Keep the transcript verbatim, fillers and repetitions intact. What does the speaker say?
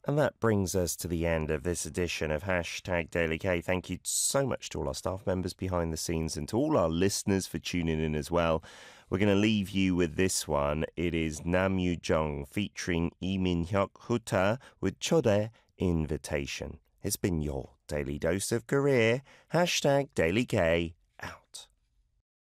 And that brings us to the end of this edition of Hashtag Daily K. Thank you so much to all our staff members behind the scenes and to all our listeners for tuning in as well. We're going to leave you with this one. It is Nam Yu Jung featuring Lee Min-hyuk Huta with Chode Invitation. It's been your Daily Dose of Korea. Hashtag Daily K.